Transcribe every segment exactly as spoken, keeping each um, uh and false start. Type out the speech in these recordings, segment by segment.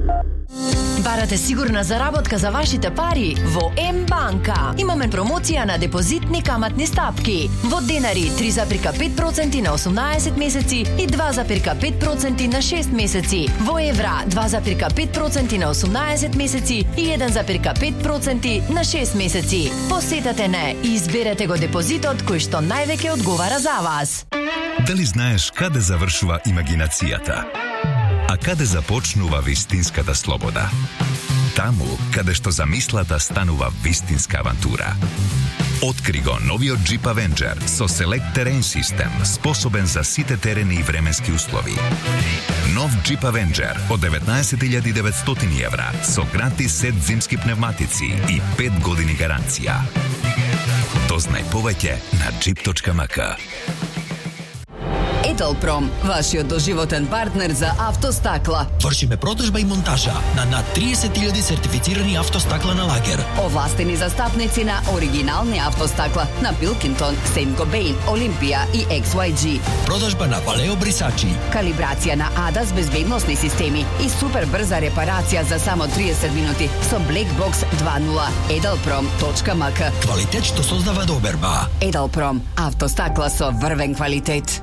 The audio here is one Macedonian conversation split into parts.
Барате сигурна заработка за вашите пари во М-банка. Имаме промоција на депозитни каматни стапки. Во денари три зарез и пет проценти на осумнаесет месеци и два зарез и пет проценти на шест месеци. Во евра два зарез и пет проценти на осумнаесет месеци и еден зарез и пет проценти на шест месеци. Посетете не и изберете го депозитот кој што највеќе одговара за вас. Дали знаеш каде завршува имагинацијата? А каде започнува вистинската слобода? Таму, каде што замислата станува вистинска авантура. Откри го новиот Jeep Avenger со Select Terrain систем, способен за сите терени и временски услови. Нов Jeep Avenger од деветнаесет илјади и деветстотини евра со гратис сет зимски пневматици и пет години гаранција. Дознај повеќе на jeep точка ем ка. Еталпром, вашиот доживотен партнер за автостакла. Вршиме продажба и монтажа на над триесет илјади сертифицирани автостакла на лагер. Овластени застапници на оригинални автостакла на Pilkington, Saint Gobain, Олимпија и Икс Вај Джи. Продажба на Валео брисачи. Калибрација на АДАС безбедносни системи и супер брза репарација за само триесет минути со Black Box два нула. едалпром точка ем ка. Квалитет што создава доверба. Едалпром, автостакла со врвен квалитет.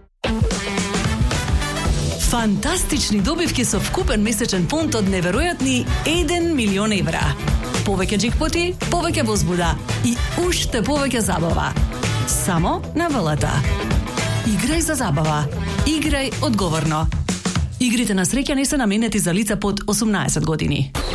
Фантастични добивки со вкупен месечен фонд од неверојатни еден милион евра. Повеќе джекпоти, повеќе возбуда и уште повеќе забава. Само на ВЛТ. Играј за забава. Играј одговорно. Игрите на среќа не се наменети за лица под осумнаесет години.